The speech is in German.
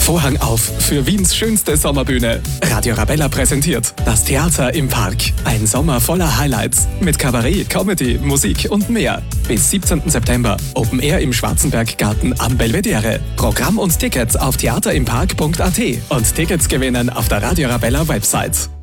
Vorhang auf für Wiens schönste Sommerbühne. Radio Arabella präsentiert das Theater im Park. Ein Sommer voller Highlights mit Kabarett, Comedy, Musik und mehr. Bis 17. September Open Air im Schwarzenberggarten am Belvedere. Programm und Tickets auf theaterimpark.at und Tickets gewinnen auf der Radio Arabella Website.